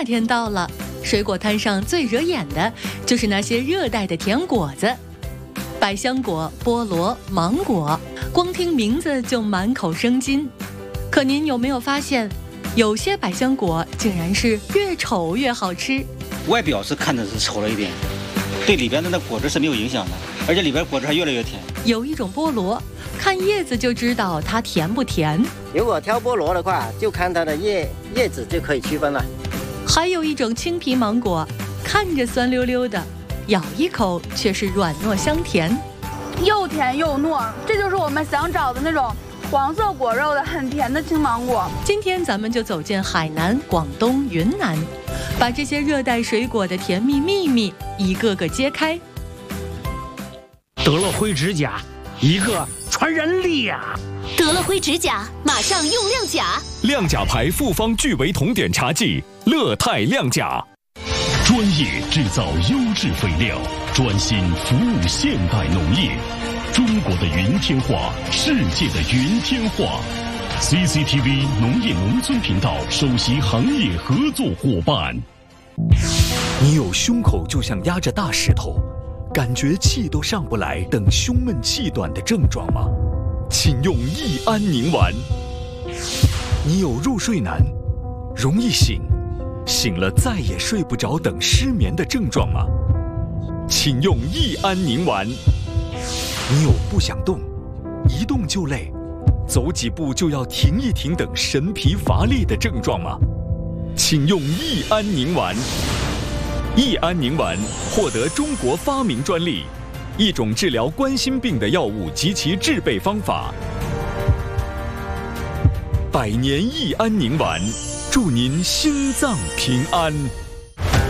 夏天到了，水果摊上最惹眼的就是那些热带的甜果子，百香果、菠萝、芒果，光听名字就满口生津。可您有没有发现，有些百香果竟然是越丑越好吃？ 外表是看着是丑了一点，对里边的那果汁是没有影响的，而且里边果汁还越来越甜。 有一种菠萝，看叶子就知道它甜不甜。 如果挑菠萝的话，就看它的叶子就可以区分了。 还有一种青皮芒果，看着酸溜溜的，咬一口却是软糯香甜， 又甜又糯，这就是我们想找的那种黄色果肉的很甜的青芒果。 今天咱们就走进海南、广东、云南，把这些热带水果的甜蜜秘密一个个揭开。 得了灰指甲，一个传染力呀！ 得了灰指甲，马上用亮甲。 亮甲牌复方聚维酮碘茶剂，乐泰亮甲。 专业制造优质肥料，专心服务现代农业。中国的云天化，世界的云天化。CCTV 农业农村频道首席行业合作伙伴。 你有胸口就像压着大石头，感觉气都上不来等胸闷气短的症状吗？请用益安宁丸。你有入睡难、容易醒了再也睡不着等失眠的症状吗？请用益安宁丸。你有不想动、一动就累、走几步就要停一停等神疲乏力的症状吗？请用益安宁丸。益安宁丸获得中国发明专利，一种治疗冠心病的药物及其制备方法。百年益安宁丸，祝您心脏平安。